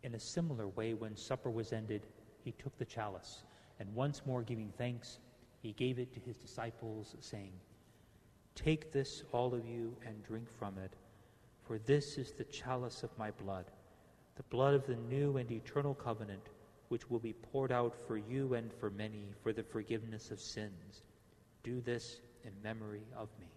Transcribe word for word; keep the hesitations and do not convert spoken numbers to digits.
In a similar way, when supper was ended, he took the chalice, and once more giving thanks, he gave it to his disciples, saying, "Take this, all of you, and drink from it, for this is the chalice of my blood, the blood of the new and eternal covenant, which will be poured out for you and for many for the forgiveness of sins. Do this in memory of me."